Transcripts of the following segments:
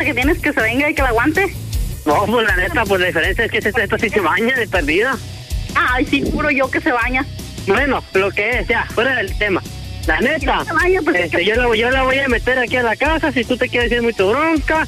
que tienes que se venga y que la aguante. No, pues la neta, pues la diferencia es que esta sí se baña de perdida. Ay, sí, juro yo que se baña. Bueno, lo que es, ya, fuera del tema. La neta, Se baña, pues, yo la voy a meter aquí a la casa. Si tú te quieres ir muy tu bronca,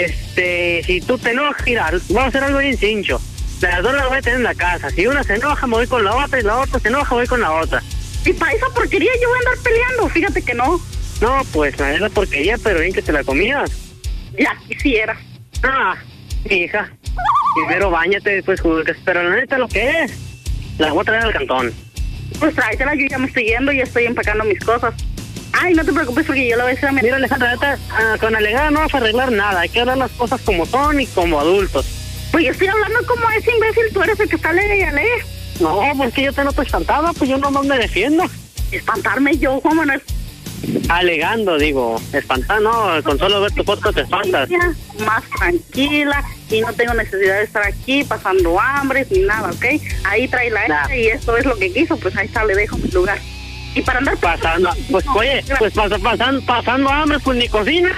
si tú te enojas, mira, voy a hacer algo bien cincho. Las dos las voy a tener en la casa. Si una se enoja, me voy con la otra, y la otra se enoja, voy con la otra. Y para esa porquería yo voy a andar peleando, fíjate que no. No, pues la neta porquería, pero bien que te la comías. Ya quisiera. Ah, hija. Primero bañate, después juzgas. Pero la neta lo que es, la voy a traer al cantón. Pues tráetela, yo ya me estoy yendo y estoy empacando mis cosas. Ay, no te preocupes porque yo la voy a decir a mi... Mira, Alejandra, neta, con Alegada no vas a arreglar nada. Hay que hablar las cosas como son y como adultos. Pues yo estoy hablando como ese imbécil, tú eres el que está lee y a lee. No, pues que yo te noto espantada, pues yo nomás me defiendo. Espantarme yo, Juan Manuel. Alegando, digo, espantar, no, con solo ver tu foto te espantas. Más tranquila y no tengo necesidad de estar aquí pasando hambre ni nada, ¿ok? Ahí trae la esta y esto es lo que quiso, pues ahí está, le dejo mi lugar. Y para andar pasando, pues oye, pues pasando hambre, pues ni cocinas.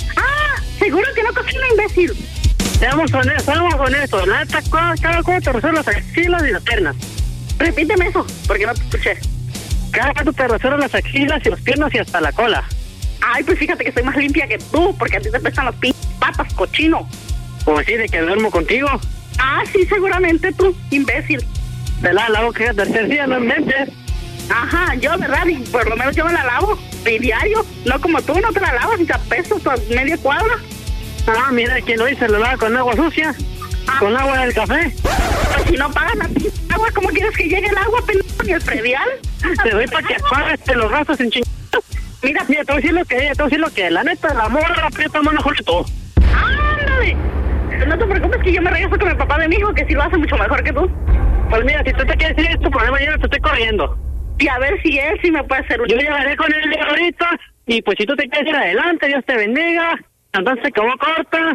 Ah, seguro que no cocina, imbécil. Seamos honestos, la neta, cada cuando te resuelve las axilas y las piernas. Repíteme eso, porque no te escuché. Cada cuando te resuelve las axilas y las piernas y hasta la cola. Ay, pues fíjate que estoy más limpia que tú, porque a ti te prestan las patas, cochino. Como si de que duermo contigo. Ah, sí, seguramente tú, imbécil. Te la lavo que tercer día, no mentes. Ajá, yo, ¿verdad? Y por lo menos yo me la lavo de diario. No como tú, no te la lavas y te apestas a media cuadra. Ah, mira, quien lo dice, lo lava con agua sucia. Con agua del café. Pues si no pagas la agua, ¿cómo quieres que llegue el agua, pendejo, ni el predial? Te doy para que pagues, te los gastos en chingados. Mira, te voy a decir lo que, la neta, la morra la aprieta más mejor que todo. ¡Ándale! No te preocupes que yo me regreso con el papá de mi hijo, que sí lo hace mucho mejor que tú. Pues mira, si tú te quieres ir, es tu problema, yo no te estoy corriendo. Y a ver si él sí me puede hacer un... Yo llegaré con él ahorita, y pues si tú te quieres ir adelante, Dios te bendiga. Entonces se acabó corta.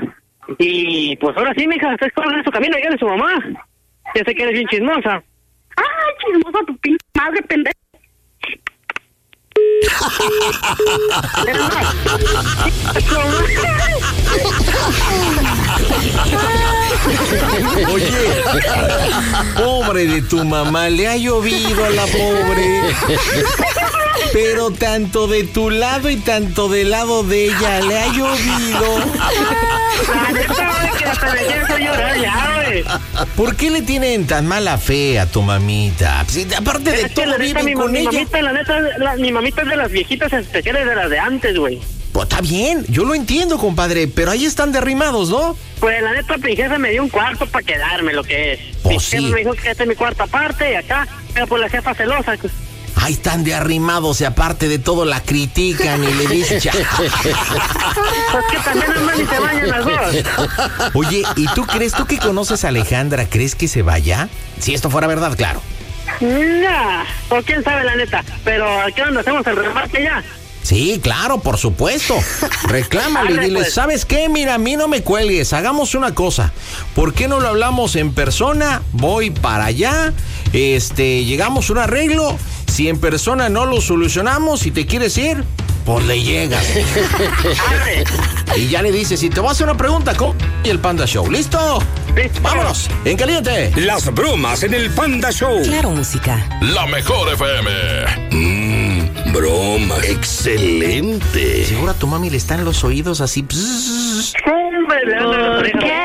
Y pues ahora sí, mija, estás corriendo su camino, dígale a su mamá. Ya sé que eres bien chismosa. ¡Ay, chismosa tu pinche madre, pendejo! Oye, pobre de tu mamá, le ha llovido a la pobre. Pero tanto de tu lado y tanto del lado de ella le ha llovido. ¿Por qué le tienen tan mala fe a tu mamita? Si, aparte de todo, viven con ella. Mi mamita es de las viejitas especiales, de las de antes, güey. Pues está bien, yo lo entiendo, compadre, pero ahí están derrimados, ¿no? Pues la neta, mi jefa me dio un cuarto para quedarme, lo que es. Pues mi sí. jefa me dijo que esta es mi cuarta parte y acá, pero pues la jefa celosa. Ahí están de arrimados y aparte de todo la critican y le dicen... Pues que también andan y se bañan las dos. Oye, ¿y tú que conoces a Alejandra, crees que se vaya? Si esto fuera verdad, claro. Nah, o quién sabe la neta, pero aquí donde hacemos el remate ya. Sí, claro, por supuesto. Reclámale y dile, pues. ¿sabes qué? Mira, a mí no me cuelgues, hagamos una cosa. ¿Por qué no lo hablamos en persona? Voy para allá, llegamos a un arreglo. Si en persona no lo solucionamos, si te quieres ir, pues le llegas. Y ya le dices, si te voy a hacer una pregunta, ¿cómo? Y el Panda Show, ¿listo? Listo. Vámonos, en caliente. Las bromas en el Panda Show. Claro, música. La mejor FM. Broma. Excelente. Seguro a tu mami le están los oídos así. Pss. Hombre, le ando en las orejas.